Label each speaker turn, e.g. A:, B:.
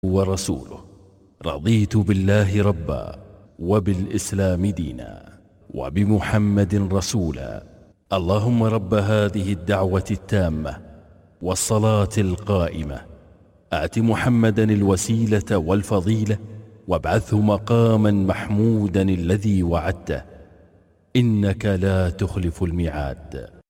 A: ورسوله. رضيت بالله ربا وبالإسلام دينا وبمحمد رسولا. اللهم رب هذه الدعوة التامة والصلاة القائمة آت محمدا الوسيلة والفضيلة وابعثه مقاما محمودا الذي وعدته إنك لا تخلف الميعاد.